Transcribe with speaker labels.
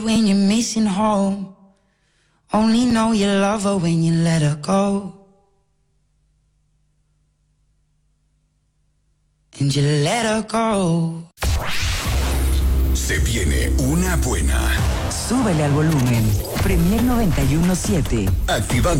Speaker 1: When you're missing home, only know you love her when you let her go. And you let her go.
Speaker 2: Se viene una buena.
Speaker 3: Súbele al volumen. Premier 91.7.
Speaker 2: Activando